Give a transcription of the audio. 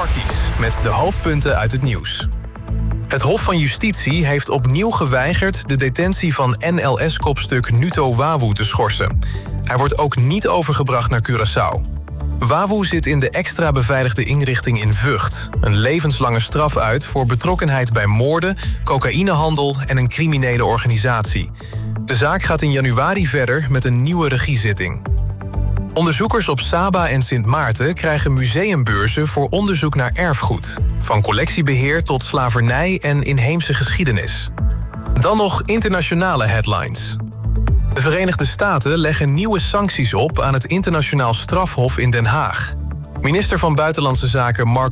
Markies met de hoofdpunten uit het nieuws. Het Hof van Justitie heeft opnieuw geweigerd de detentie van NLS-kopstuk Nuto Wawu te schorsen. Hij wordt ook niet overgebracht naar Curaçao. Wawu zit in de extra beveiligde inrichting in Vught. Een levenslange straf uit voor betrokkenheid bij moorden, cocaïnehandel en een criminele organisatie. De zaak gaat in januari verder met een nieuwe regiezitting. Onderzoekers op Saba en Sint Maarten krijgen museumbeurzen voor onderzoek naar erfgoed. Van collectiebeheer tot slavernij en inheemse geschiedenis. Dan nog internationale headlines. De Verenigde Staten leggen nieuwe sancties op aan het internationaal strafhof in Den Haag. Minister van Buitenlandse Zaken Marco